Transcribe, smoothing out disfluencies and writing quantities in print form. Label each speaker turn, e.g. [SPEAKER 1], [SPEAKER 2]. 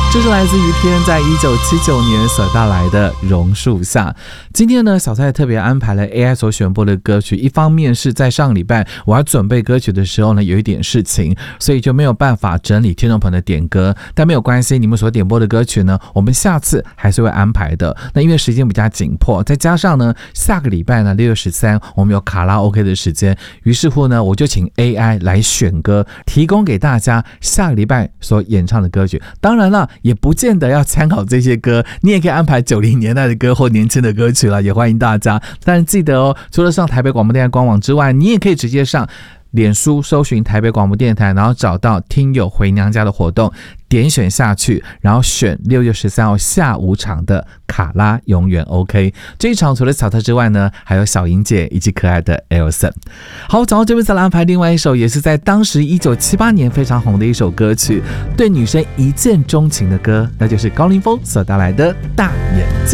[SPEAKER 1] 这是来自于天在1979年所带来的榕树下。今天呢，小蔡特别安排了 AI 所选播的歌曲，一方面是在上礼拜我要准备歌曲的时候呢，有一点事情，所以就没有办法整理听众朋友的点歌，但没有关系，你们所点播的歌曲呢，我们下次还是会安排的。那因为时间比较紧迫，再加上呢，下个礼拜呢6月13我们有卡拉 OK 的时间，于是乎呢，我就请 AI 来选歌，提供给大家下个礼拜所演唱的歌曲。当然了，也不见得要参考这些歌，你也可以安排90年代的歌或年轻的歌曲了，也欢迎大家。但记得哦，除了上台北广播电台官网之外，你也可以直接上脸书搜寻台北广播电台，然后找到听友回娘家的活动，点选下去，然后选6月13号下午场的卡拉永远 OK。 这一场除了小特之外呢，还有小莹姐以及可爱的 Elson。 好，早上这边再来安排另外一首也是在当时1978年非常红的一首歌曲，对女生一见钟情的歌，那就是高凌风所带来的大眼睛。